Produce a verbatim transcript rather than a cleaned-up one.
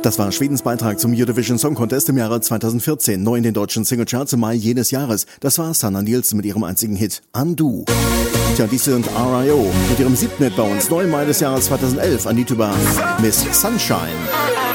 Das war Schwedens Beitrag zum Eurovision Song Contest im Jahre zweitausendvierzehn. Neu in den deutschen Singlecharts im Mai jenes Jahres. Das war Sanna Nielsen mit ihrem einzigen Hit Undo. Tja, die sind R I O mit ihrem siebten Hit bei uns. Neu im Mai des Jahres zweitausendelf. An die Tuba Miss Sunshine.